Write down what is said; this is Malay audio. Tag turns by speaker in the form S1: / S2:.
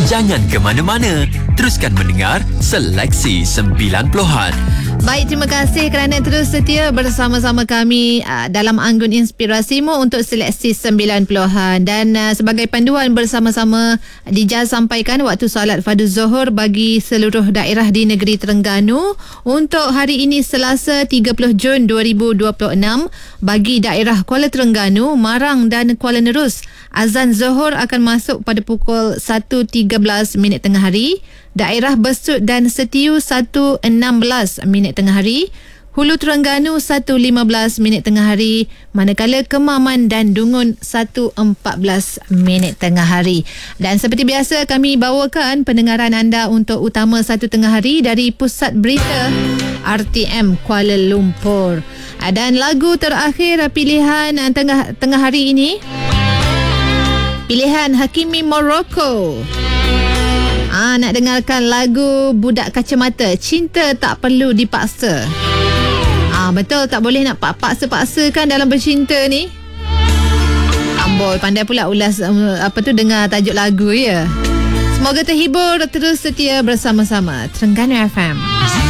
S1: Jangan ke mana-mana. Teruskan mendengar Seleksi 90-an.
S2: Baik, terima kasih kerana terus setia bersama-sama kami dalam Anggun Inspirasimu untuk Seleksi 90-an. Dan sebagai panduan bersama-sama, Dija sampaikan waktu solat fardu Zuhur bagi seluruh daerah di negeri Terengganu untuk hari ini Selasa 30 Jun 2026 bagi daerah Kuala Terengganu, Marang dan Kuala Nerus. Azan Zuhur akan masuk pada pukul 1.13 minit tengah hari. Daerah Besut dan Setiu 1.16 minit tengah hari. Hulu Terengganu 1.15 minit tengah hari. Manakala Kemaman dan Dungun 1.14 minit tengah hari. Dan seperti biasa kami bawakan pendengaran anda untuk utama 1 tengah hari dari Pusat Berita RTM Kuala Lumpur. Dan lagu terakhir pilihan tengah hari ini, pilihan Hakimi Morocco. Nak dengarkan lagu Budak Kacamata, Cinta Tak Perlu Dipaksa. Betul, tak boleh nak paksa-paksakan dalam bercinta ni. Amboi, pandai pula ulas dengar tajuk lagu ya. Semoga terhibur, terus setia bersama-sama Terengganu FM.